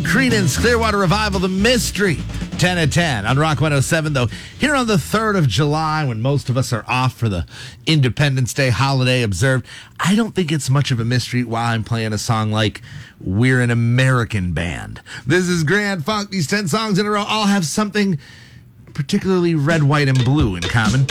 Creedence Clearwater Revival, The Mystery. 10 at 10 on Rock 107, though. Here on the 3rd of July, when most of us are off for the Independence Day holiday observed, I don't think it's much of a mystery why I'm playing a song like We're an American Band. This is Grand Funk. These 10 songs in a row all have something particularly red, white, and blue in common.